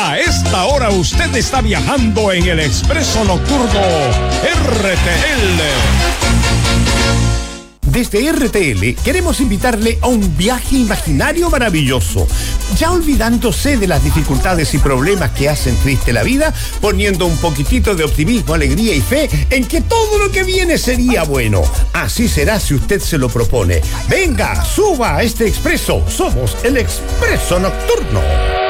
A esta hora usted está viajando en el Expreso Nocturno RTL. Desde RTL queremos invitarle a un viaje imaginario maravilloso, ya olvidándose de las dificultades y problemas que hacen triste la vida, poniendo un poquitito de optimismo, alegría y fe en que todo lo que viene sería bueno. Así será si usted se lo propone. Venga, suba a este expreso. Somos el Expreso Nocturno.